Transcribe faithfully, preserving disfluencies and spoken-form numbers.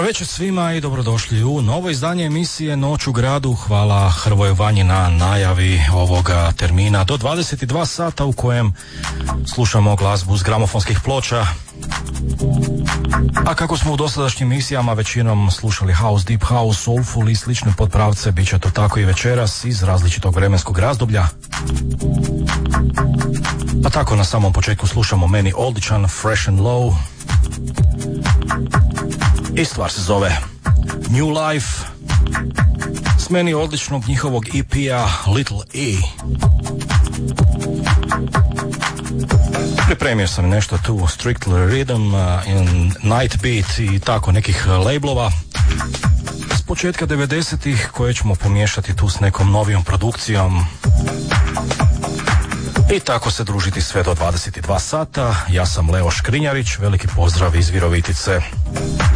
večer svima i dobrodošli u novo izdanje emisije Noć u gradu. Hvala Hrvoje Vanji na najavi ovoga termina do dvadeset dva sata u kojem slušamo glazbu s gramofonskih ploča. A kako smo u dosadašnjim emisijama većinom slušali house, deep house, soulful i slične potpravce, bit će to tako i večeras iz različitog vremenskog razdoblja. Pa tako na samom početku slušamo meni odličan Fresh and Low. I stvar se zove New Life s meni odličnog njihovog E P-a Little E. Pripremio sam nešto tu Strictly Rhythm, uh, Night Beat i tako nekih labelova s početka devedesetih koje ćemo pomiješati tu s nekom novijom produkcijom i tako se družiti sve do dvadeset dva sata. Ja sam Leo Škrinjarić, veliki pozdrav iz Virovitice.